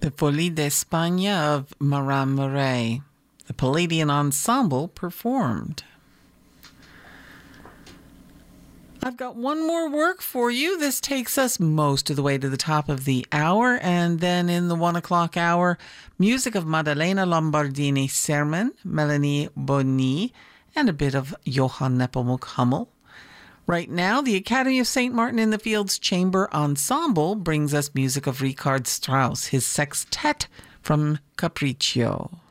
The Folie d'Espagne of Marin Murray. The Palladian Ensemble performed. I've got one more work for you. This takes us most of the way to the top of the hour, and then in the 1 o'clock hour, music of Maddalena Lombardini Sermon, Melanie Bonny, and a bit of Johann Nepomuk Hummel. Right now, the Academy of St. Martin in the Fields Chamber Ensemble brings us music of Richard Strauss, his sextet from Capriccio.